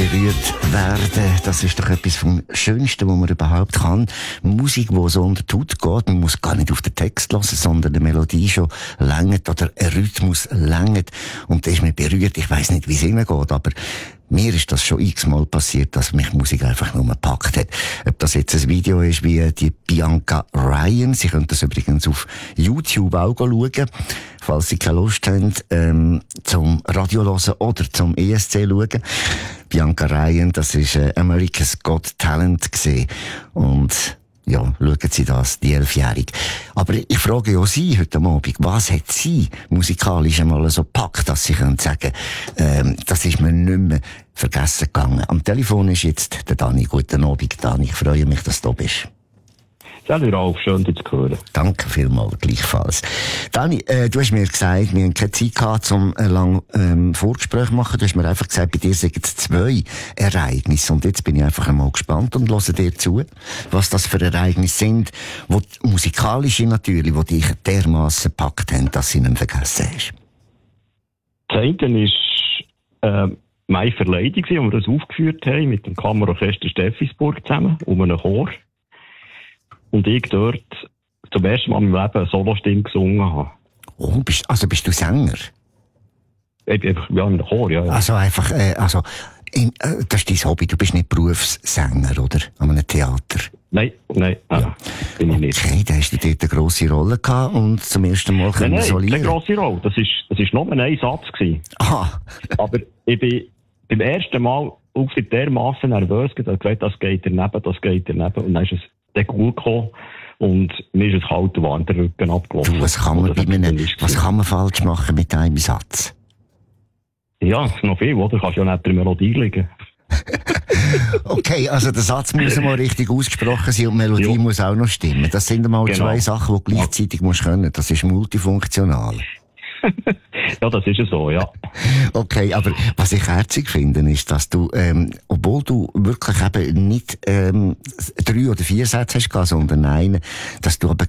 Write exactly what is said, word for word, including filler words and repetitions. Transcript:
berührt werden, das ist doch etwas vom Schönsten, was man überhaupt kann. Musik, die so unter die Haut geht, man muss gar nicht auf den Text hören, sondern eine Melodie schon längert oder ein Rhythmus längert und da ist man berührt. Ich weiss nicht, wie es ihnen geht, aber mir ist das schon x-mal passiert, dass mich Musik einfach nur gepackt hat. Ob das jetzt ein Video ist wie die Bianca Ryan, Sie können das übrigens auf YouTube auch schauen, falls Sie keine Lust haben, ähm, zum Radio hören oder zum E S C schauen. Bianca Ryan, das ist äh, America's Got Talent gewesen. Und ja, schauen Sie das, die Elfjährige. Aber ich frage ja Sie heute Abend, was hat Sie musikalisch einmal so gepackt, dass Sie können sagen, ähm, das ist mir nicht mehr vergessen gegangen. Am Telefon ist jetzt der Dani. Guten Abend, Dani. Ich freue mich, dass du da bist. Salut Ralf, schön dich zu hören. Danke vielmals, gleichfalls. Dani, äh, du hast mir gesagt, wir haben keine Zeit gehabt, um ein lang ähm, Vorgespräch zu machen. Du hast mir einfach gesagt, bei dir sind es zwei Ereignisse. Und jetzt bin ich einfach einmal gespannt und höre dir zu, was das für Ereignisse sind, wo musikalische natürlich, die dich dermassen gepackt haben, dass sie nicht vergessen hast. Das eine war äh, meine Verleihung, wo wir das aufgeführt haben, mit dem Kammerorchester Steffisburg zusammen, um einen Chor. Und ich dort zum ersten Mal in meinem Leben eine Solostimme gesungen habe. Oh, bist, also bist du Sänger? Ich bin einfach, ja, in der Chor, ja. ja. Also einfach, äh, also, in, äh, das ist dein Hobby, du bist nicht Berufssänger, oder? An einem Theater? Nein, nein, nein, ja. bin ich nicht. Okay, da hast du dort eine grosse Rolle gehabt und zum ersten Mal können nein, nein, solieren. Keine grosse Rolle, das ist, das ist nur ein Satz gewesen. Aha. Aber ich bin beim ersten Mal auf dermassen nervös gewesen, dass ich gesagt, das geht daneben, das geht daneben, und dann ist es dann gut gekommen und mir ist es kalt und warm der Rücken abgelaufen. Du, was kann man bei einem, was kann man falsch machen mit einem Satz? Ja, es ist noch viel, oder? Du kannst ja nicht der Melodie liegen. Okay, also der Satz muss mal richtig ausgesprochen sein und die Melodie ja. muss auch noch stimmen. Das sind einmal genau. zwei Sachen, die du gleichzeitig musst können. Das ist multifunktional. Ja, das ist ja so, ja. Okay, aber was ich herzig finde, ist, dass du, ähm, obwohl du wirklich eben nicht ähm, drei oder vier Sätze hast gehabt, sondern einen, dass du aber